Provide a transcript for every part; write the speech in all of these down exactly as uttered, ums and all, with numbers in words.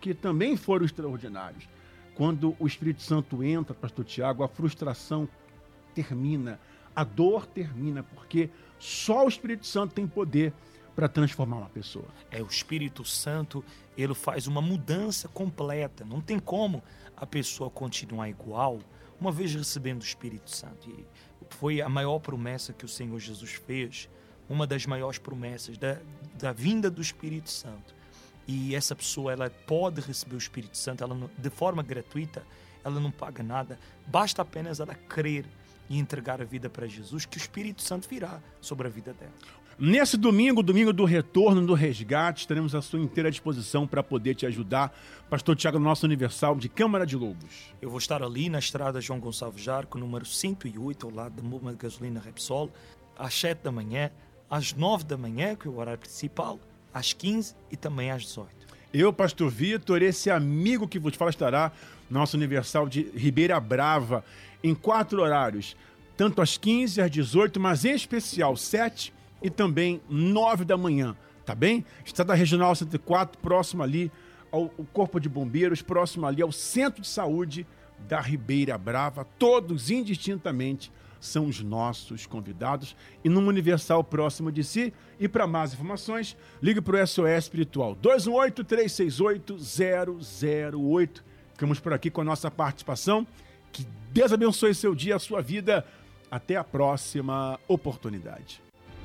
porque também foram extraordinários. Quando o Espírito Santo entra, pastor Tiago, a frustração termina, a dor termina, porque só o Espírito Santo tem poder para transformar uma pessoa. É, o Espírito Santo, ele faz uma mudança completa. Não tem como a pessoa continuar igual uma vez recebendo o Espírito Santo. E foi a maior promessa que o Senhor Jesus fez, uma das maiores promessas da, da vinda do Espírito Santo. E essa pessoa, ela pode receber o Espírito Santo ela não, de forma gratuita, ela não paga nada, basta apenas ela crer e entregar a vida para Jesus, que o Espírito Santo virá sobre a vida dela. Nesse domingo, domingo do retorno, do resgate, estaremos à sua inteira disposição para poder te ajudar. Pastor Tiago, no nosso Universal de Câmara de Lobos. Eu vou estar ali na estrada João Gonçalves Jarco, número cento e oito, ao lado da bomba de gasolina Repsol, às sete da manhã, às nove da manhã, que é o horário principal, às quinze e também às dezoito. Eu, pastor Vitor, esse amigo que vos fala, estará no nosso Universal de Ribeira Brava, em quatro horários, tanto às quinze, às dezoito, mas em especial sete e também nove da manhã, tá bem? Estrada Regional cento e quatro, próximo ali ao, ao Corpo de Bombeiros, próximo ali ao Centro de Saúde da Ribeira Brava, todos indistintamente são os nossos convidados e num Universal próximo de si. E para mais informações, ligue para o S O S Espiritual dois um oito, três seis oito, zero zero oito. Ficamos por aqui com a nossa participação. Que Deus abençoe seu dia, a sua vida. Até a próxima oportunidade.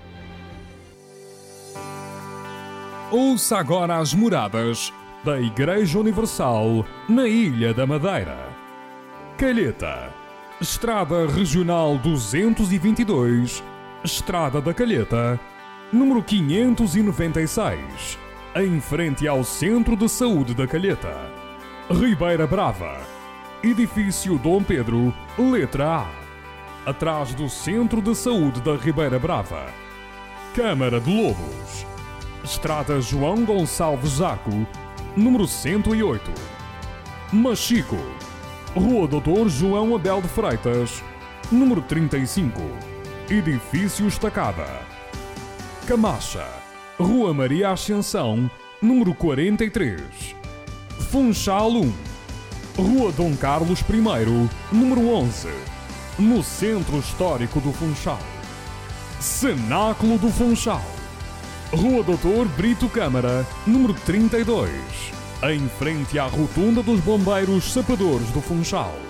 Ouça agora as moradas da Igreja Universal na Ilha da Madeira. Calheta, Estrada Regional duzentos e vinte e dois, Estrada da Calheta, número quinhentos e noventa e seis, em frente ao Centro de Saúde da Calheta. Ribeira Brava, Edifício Dom Pedro, letra A, atrás do Centro de Saúde da Ribeira Brava. Câmara de Lobos, Estrada João Gonçalves Jarco, número cento e oito. Machico, Rua doutor João Abel de Freitas, número trinta e cinco, Edifício Estacada. Camacha, Rua Maria Ascensão, número quarenta e três. Funchal um, Rua Dom Carlos I, número onze, no Centro Histórico do Funchal. Cenáculo do Funchal, Rua doutor Brito Câmara, número trinta e dois, em frente à Rotunda dos Bombeiros Sapadores do Funchal.